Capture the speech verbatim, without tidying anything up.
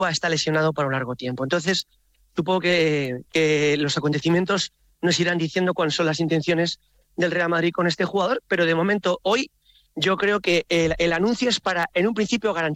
pueda estar lesionado por un largo tiempo. Entonces, supongo que, que los acontecimientos nos irán diciendo cuáles son las intenciones del Real Madrid con este jugador, pero de momento hoy yo creo que el, el anuncio es para, en un principio, garantizar